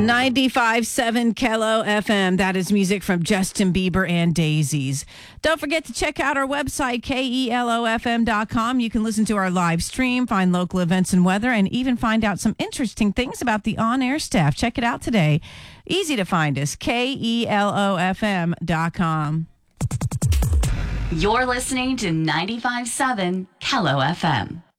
95.7 Kello FM. That is music from Justin Bieber and Daisies. Don't forget to check out our website, KELOFM.com. You can listen to our live stream, find local events and weather, and even find out some interesting things about the on-air staff. Check it out today. Easy to find us, KELOFM.com. You're listening to 95.7 Kello FM.